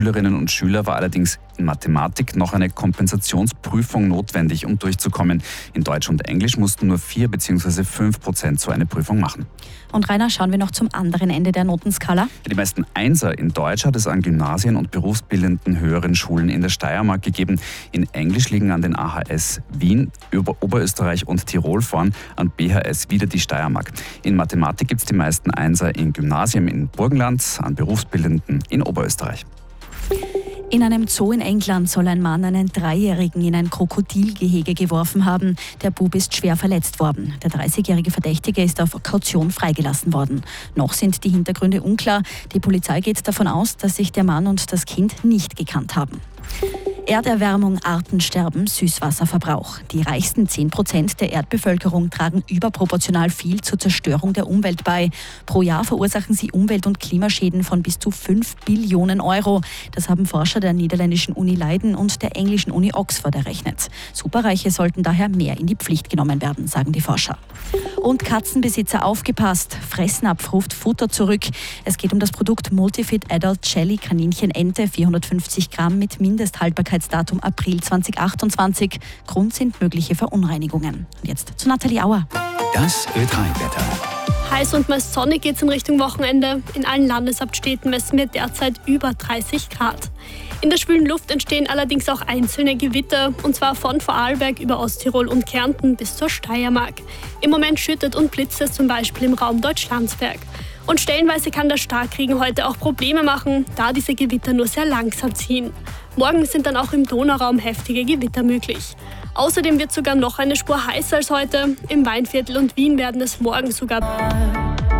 Schülerinnen und Schüler war allerdings in Mathematik noch eine Kompensationsprüfung notwendig, um durchzukommen. In Deutsch und Englisch mussten nur 4 bzw. 5% so eine Prüfung machen. Und Rainer, schauen wir noch zum anderen Ende der Notenskala. Die meisten Einser in Deutsch hat es an Gymnasien und berufsbildenden höheren Schulen in der Steiermark gegeben. In Englisch liegen an den AHS Wien, Oberösterreich und Tirol vorn, an BHS wieder die Steiermark. In Mathematik gibt es die meisten Einser in Gymnasien in Burgenland, an berufsbildenden in Oberösterreich. In einem Zoo in England soll ein Mann einen 3-Jährigen in ein Krokodilgehege geworfen haben. Der Bub ist schwer verletzt worden. Der 30-jährige Verdächtige ist auf Kaution freigelassen worden. Noch sind die Hintergründe unklar. Die Polizei geht davon aus, dass sich der Mann und das Kind nicht gekannt haben. Erderwärmung, Artensterben, Süßwasserverbrauch. Die reichsten 10% der Erdbevölkerung tragen überproportional viel zur Zerstörung der Umwelt bei. Pro Jahr verursachen sie Umwelt- und Klimaschäden von bis zu 5 Billionen Euro. Das haben Forscher der niederländischen Uni Leiden und der englischen Uni Oxford errechnet. Superreiche sollten daher mehr in die Pflicht genommen werden, sagen die Forscher. Und Katzenbesitzer aufgepasst. Fressnapf ruft Futter zurück. Es geht um das Produkt Multifit Adult Jelly Kaninchen Ente, 450 Gramm mit Mindesthaltbarkeitsdatum April 2028. Grund sind mögliche Verunreinigungen. Und jetzt zu Nathalie Auer. Das Ö3-Wetter. Heiß und meist sonnig geht es in Richtung Wochenende. In allen Landeshauptstädten messen wir derzeit über 30 Grad. In der schwülen Luft entstehen allerdings auch einzelne Gewitter, und zwar von Vorarlberg über Osttirol und Kärnten bis zur Steiermark. Im Moment schüttet und blitzt es zum Beispiel im Raum Deutschlandsberg. Und stellenweise kann der Starkregen heute auch Probleme machen, da diese Gewitter nur sehr langsam ziehen. Morgen sind dann auch im Donauraum heftige Gewitter möglich. Außerdem wird sogar noch eine Spur heißer als heute. Im Weinviertel und Wien werden es morgen sogar